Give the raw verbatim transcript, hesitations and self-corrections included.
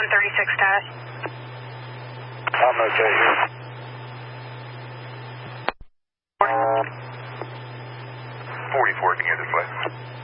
one thirty-six status. I'm okay here. forty-four, Kansas West.